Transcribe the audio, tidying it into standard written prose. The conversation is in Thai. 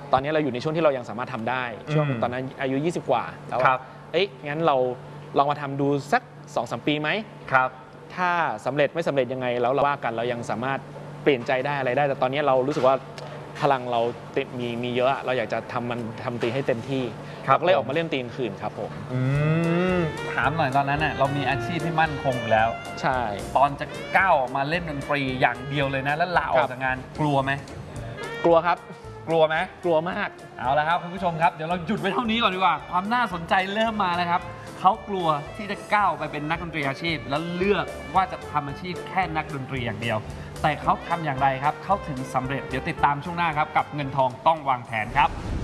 ตอนนี้เราอยู่ในช่วงที่เรายังสามารถทำได้ช่วงตอนนั้นอายุ20 กว่าแล้วงั้นเราลองมาทำดูสัก 2-3 ปีไหมครับถ้าสำเร็จไม่สำเร็จยังไงแล้วเราว่ากันเรายังสามารถเปลี่ยนใจได้อะไรได้แต่ตอนนี้เรารู้สึกว่าพลังเรามีเยอะเราอยากจะทำตีให้เต็มที่ก็เลยออกมาเล่นตีคืนครับผมถามหน่อยตอนนั้นเรามีอาชีพที่มั่นคงอยู่แล้วใช่ตอนจะก้าวออกมาเล่นดนตรีอย่างเดียวเลยนะแล้วลาออกจากงานกลัวไหมกลัวครับกลัวไหมกลัวมากเอาละครับคุณผู้ชมครับเดี๋ยวเราหยุดไว้เท่านี้ก่อนดีกว่าความน่าสนใจเริ่มมาแล้วครับเขากลัวที่จะก้าวไปเป็นนักดนตรีอาชีพแล้วเลือกว่าจะทำอาชีพแค่นักดนตรีอย่างเดียวแต่เขาทำอย่างไรครับเขาถึงสำเร็จเดี๋ยวติดตามช่วงหน้าครับกับเงินทองต้องวางแผนครับ